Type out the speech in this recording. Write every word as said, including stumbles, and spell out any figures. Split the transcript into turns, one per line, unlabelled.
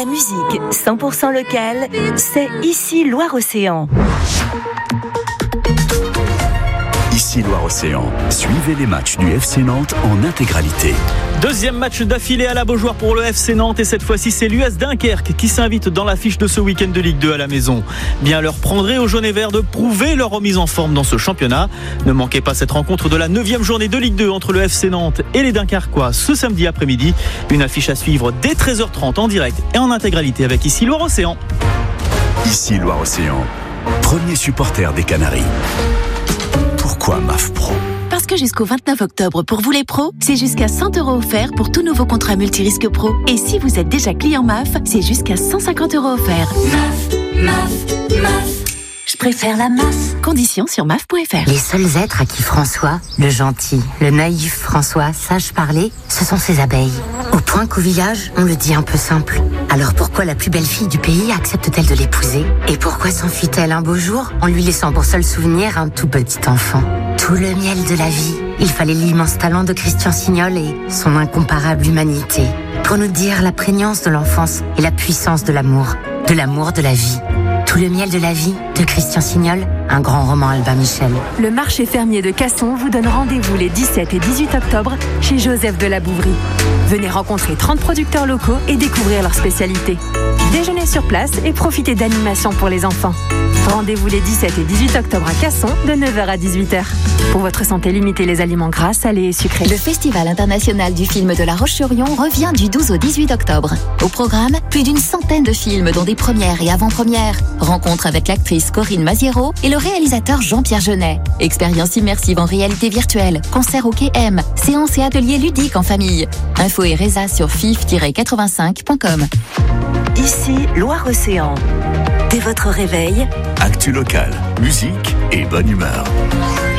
La musique cent pour cent locale, c'est ici Loire-Océan.
Ici Loire-Océan, suivez les matchs du F C Nantes en intégralité.
Deuxième match d'affilée à la Beaujoire pour le F C Nantes et cette fois-ci c'est l'U S Dunkerque qui s'invite dans l'affiche de ce week-end de Ligue deux à la maison. Bien leur prendrait aux jaunes et verts de prouver leur remise en forme dans ce championnat. Ne manquez pas cette rencontre de la neuvième journée de Ligue deux entre le F C Nantes et les Dunkerquois ce samedi après-midi. Une affiche à suivre dès treize heures trente en direct et en intégralité avec Ici Loire-Océan.
Ici Loire-Océan, premier supporter des Canaries. Pourquoi M A F Pro ?
Parce que jusqu'au vingt-neuf octobre, pour vous les pros, c'est jusqu'à cent euros offerts pour tout nouveau contrat multirisque pro. Et si vous êtes déjà client M A F, c'est jusqu'à cent cinquante euros offerts.
M A F, M A F, M A F. Je préfère la M A F.
Conditions sur M A F point F R.
Les seuls êtres à qui François, le gentil, le naïf François, sache parler, ce sont ses abeilles. Au point qu'au village, on le dit un peu simple. Alors pourquoi la plus belle fille du pays accepte-t-elle de l'épouser ? Et pourquoi s'enfuit-elle un beau jour en lui laissant pour seul souvenir un tout petit enfant ? Tout le miel de la vie, il fallait l'immense talent de Christian Signol et son incomparable humanité pour nous dire la prégnance de l'enfance et la puissance de l'amour, de l'amour de la vie. Tout le miel de la vie de Christian Signol, un grand roman Albin Michel.
Le marché fermier de Casson vous donne rendez-vous les dix-sept et dix-huit octobre chez Joseph de la Bouverie. Venez rencontrer trente producteurs locaux et découvrir leurs spécialités. Déjeunez sur place et profitez d'animations pour les enfants. Rendez-vous les dix-sept et dix-huit octobre à Casson de neuf heures à dix-huit heures. Pour votre santé, limitez les aliments gras, salés et sucrés.
Le Festival international du film de La Roche-sur-Yon revient du douze au dix-huit octobre. Au programme, plus d'une centaine de films dont des premières et avant-premières. Rencontre avec l'actrice Corinne Maziero et le réalisateur Jean-Pierre Jeunet. Expérience immersive en réalité virtuelle, concert au Quai M, séances et ateliers ludiques en famille. Info et résa sur fif tiret quatre-vingt-cinq point com.
Ici Loire-Océan. Dès votre réveil,
actu local, musique et bonne humeur.